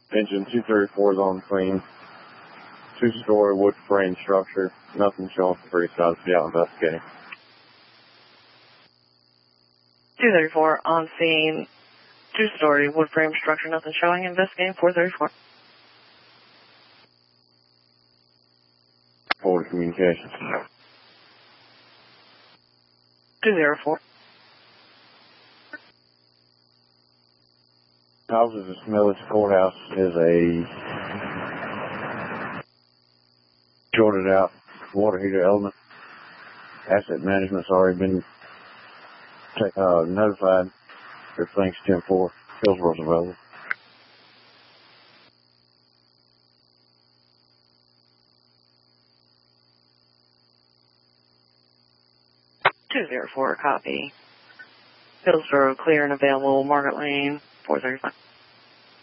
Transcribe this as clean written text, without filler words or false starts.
Engine 234 is on scene. Two-story wood frame structure. Nothing showing for 3 sides. Be out investigating. 234 on scene. Two-story wood frame structure. Nothing showing. Investigating 434. Forward communications. 204. Houses of Smithers Courthouse is a shorted out water heater element. Asset management's already been notified. Everything's 10-4. Hillsboro's available. .204 copy. Hillsboro clear and available. Margaret Lane 435.